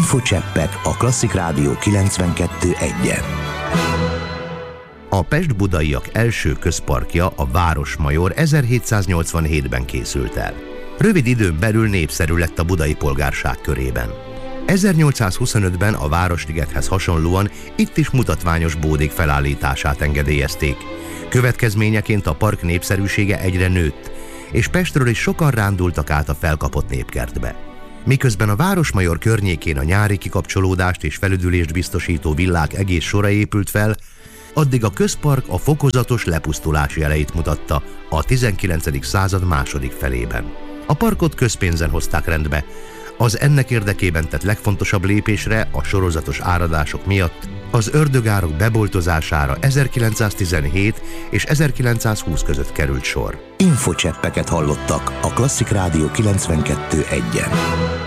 Infocseppek a Klasszik Rádió 92.1-en. A pest-budaiak első közparkja, a Városmajor 1787-ben készült el. Rövid időn belül népszerű lett a budai polgárság körében. 1825-ben a Városligethez hasonlóan itt is mutatványos bódék felállítását engedélyezték. Következményeként a park népszerűsége egyre nőtt, és Pestről is sokan rándultak át a felkapott népkertbe. Miközben a Városmajor környékén a nyári kikapcsolódást és felüdülést biztosító villák egész sora épült fel, addig a közpark a fokozatos lepusztulás jeleit mutatta a 19. század második felében. A parkot közpénzen hozták rendbe. Az ennek érdekében tett legfontosabb lépésre a sorozatos áradások miatt az ördögárok beboltozására 1917 és 1920 között került sor. Infocseppeket hallottak a Klasszik Rádió 92.1-en.